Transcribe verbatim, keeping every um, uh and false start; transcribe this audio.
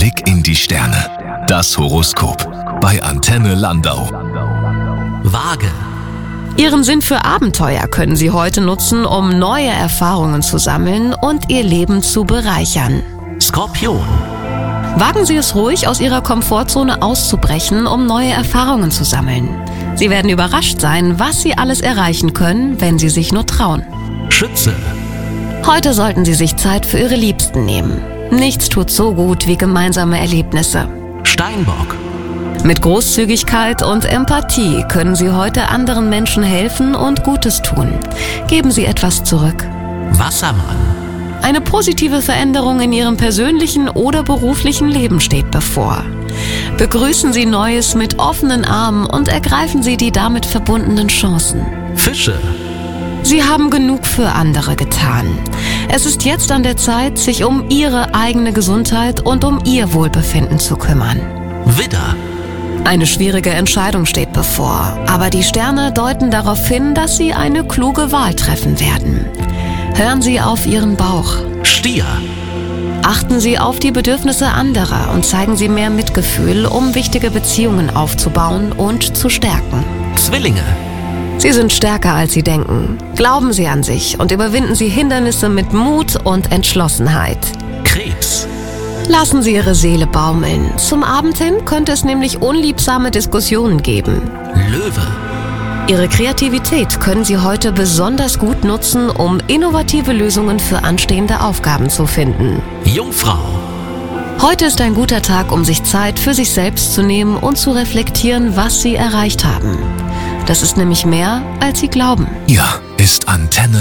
Blick in die Sterne. Das Horoskop bei Antenne Landau. Waage. Ihren Sinn für Abenteuer können Sie heute nutzen, um neue Erfahrungen zu sammeln und Ihr Leben zu bereichern. Skorpion. Wagen Sie es ruhig, aus Ihrer Komfortzone auszubrechen, um neue Erfahrungen zu sammeln. Sie werden überrascht sein, was Sie alles erreichen können, wenn Sie sich nur trauen. Schütze. Heute sollten Sie sich Zeit für Ihre Liebsten nehmen. Nichts tut so gut wie gemeinsame Erlebnisse. Steinbock. Mit Großzügigkeit und Empathie können Sie heute anderen Menschen helfen und Gutes tun. Geben Sie etwas zurück. Wassermann. Eine positive Veränderung in Ihrem persönlichen oder beruflichen Leben steht bevor. Begrüßen Sie Neues mit offenen Armen und ergreifen Sie die damit verbundenen Chancen. Fische. Sie haben genug für andere getan. Es ist jetzt an der Zeit, sich um Ihre eigene Gesundheit und um Ihr Wohlbefinden zu kümmern. Widder. Eine schwierige Entscheidung steht bevor, aber die Sterne deuten darauf hin, dass Sie eine kluge Wahl treffen werden. Hören Sie auf Ihren Bauch. Stier. Achten Sie auf die Bedürfnisse anderer und zeigen Sie mehr Mitgefühl, um wichtige Beziehungen aufzubauen und zu stärken. Zwillinge. Sie sind stärker, als Sie denken. Glauben Sie an sich und überwinden Sie Hindernisse mit Mut und Entschlossenheit. Krebs. Lassen Sie Ihre Seele baumeln. Zum Abend hin könnte es nämlich unliebsame Diskussionen geben. Löwe. Ihre Kreativität können Sie heute besonders gut nutzen, um innovative Lösungen für anstehende Aufgaben zu finden. Jungfrau. Heute ist ein guter Tag, um sich Zeit für sich selbst zu nehmen und zu reflektieren, was Sie erreicht haben. Das ist nämlich mehr, als Sie glauben. Hier ist Antenne